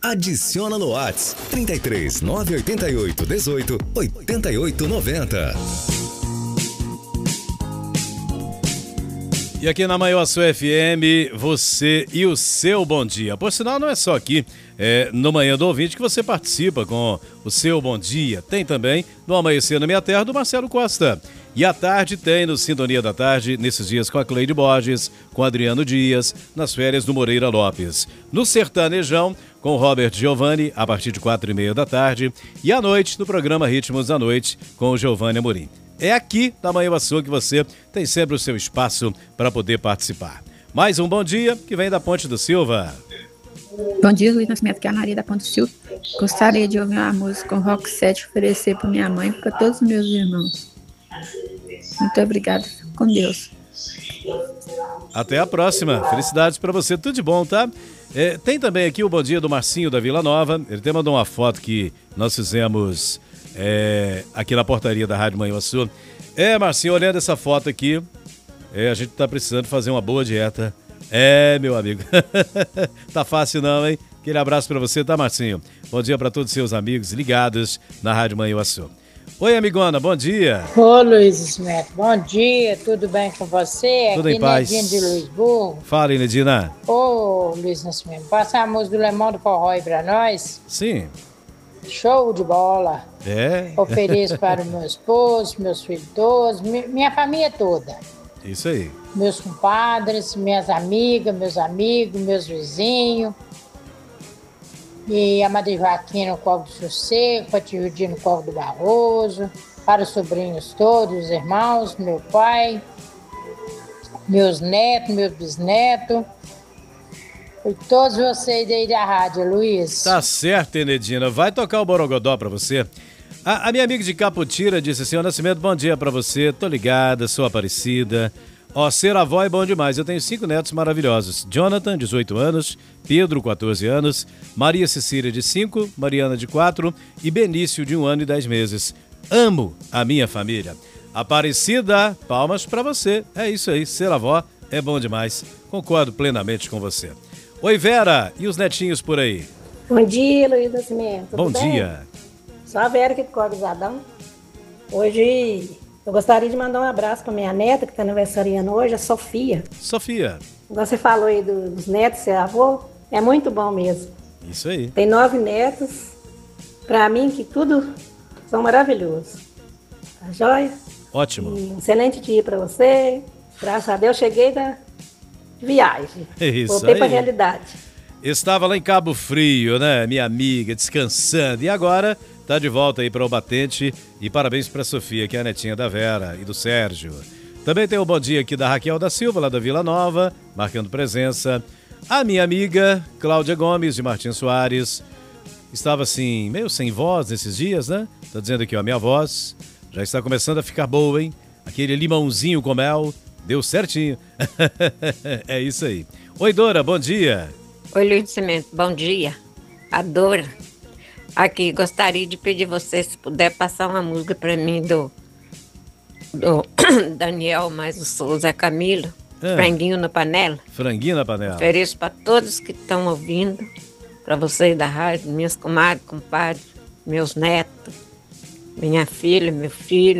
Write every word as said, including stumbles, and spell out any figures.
Adiciona no WhatsApp trinta e três, nove oito oito, dezoito, oitenta e oito noventa. E aqui na Maior Sul F M, você e o seu bom dia. Por sinal, não é só aqui é, no Manhã do Ouvinte que você participa com o seu bom dia. Tem também no Amanhecer na Minha Terra do Marcelo Costa. E à tarde tem no Sintonia da Tarde, nesses dias com a Cleide Borges, com Adriano Dias, nas férias do Moreira Lopes. No Sertanejão, com o Robert Giovanni, a partir de quatro e meia da tarde. E à noite, no programa Ritmos da Noite, com o Giovanni Amorim. É aqui na Manhã Sul que você tem sempre o seu espaço para poder participar. Mais um bom dia que vem da Ponte do Silva. Bom dia, Luiz Nascimento, que é a Maria da Ponte do Silva. Gostaria de ouvir uma música com Rock sete oferecer para minha mãe e para todos os meus irmãos. Muito obrigada. Com Deus. Até a próxima. Felicidades para você. Tudo de bom, tá? É, tem também aqui o bom dia do Marcinho da Vila Nova. Ele até mandou uma foto que nós fizemos é, aqui na portaria da Rádio Manhã Sul. É, Marcinho, olhando essa foto aqui, é, a gente tá precisando fazer uma boa dieta. É, meu amigo. Tá fácil não, hein? Aquele abraço para você, tá, Marcinho? Bom dia para todos os seus amigos ligados na Rádio Manhã Sul. Oi, amigona, bom dia. Ô, Luiz Neto, bom dia, tudo bem com você? Tudo aqui em paz. Nedinha de Luisburgo. Fala, Inedina. Ô, Luiz Nascimento, passa a música do Lemão do Forró aí pra nós. Sim. Show de bola. É. Ofereço para o meu esposo, meus filhos todos, mi- minha família toda. Isso aí. Meus compadres, minhas amigas, meus amigos, meus vizinhos. E a Madre Joaquina no Colo do Sossego, para Tio Judy no Colo do Barroso, para os sobrinhos todos, os irmãos, meu pai, meus netos, meus bisnetos, e todos vocês aí da rádio, Luiz. Tá certo, Enedina. Vai tocar o Borogodó pra você. A, a minha amiga de Caputira disse assim, ô Nascimento, bom dia pra você. Tô ligada, sou Aparecida. Ó, ser avó é bom demais. Eu tenho cinco netos maravilhosos. Jonathan, dezoito anos. Pedro, quatorze anos. Maria Cecília, de cinco. Mariana, de quatro. E Benício, de um ano e dez meses. Amo a minha família. Aparecida, palmas pra você. É isso aí, ser avó é bom demais. Concordo plenamente com você. Oi, Vera, e os netinhos por aí? Bom dia, Luiz Nascimento. Tudo Bom bem? dia. Só a Vera aqui do Cobrizadão. Hoje eu gostaria de mandar um abraço para minha neta, que está aniversariando hoje, a Sofia. Sofia. Você falou aí do- dos netos, ser avô. É muito bom mesmo. Isso aí. Tem nove netos. Para mim, que tudo são maravilhosos. Tá joia? Ótimo. E um excelente dia para você. Graças a Deus, cheguei da viagem. Isso Voltei para a aí. realidade. Estava lá em Cabo Frio, né, minha amiga, descansando. E agora tá de volta aí para o Batente. E parabéns para Sofia, que é a netinha da Vera e do Sérgio. Também tem o bom dia aqui da Raquel da Silva, lá da Vila Nova, marcando presença. A minha amiga Cláudia Gomes, de Martins Soares. Estava assim, meio sem voz nesses dias, né? Tá dizendo aqui, ó, minha voz já está começando a ficar boa, hein? Aquele limãozinho com mel, deu certinho. É isso aí. Oi, Dora, bom dia. Oi, Luiz Nascimento, bom dia. Adora. Aqui, gostaria de pedir você, se puder, passar uma música para mim do, do Daniel mais o Souza Camilo, Ah. Franguinho na Panela. Franguinho na panela. Ofereço para todos que estão ouvindo, para vocês da rádio, minhas comadres, compadres, meus netos, minha filha, meu filho.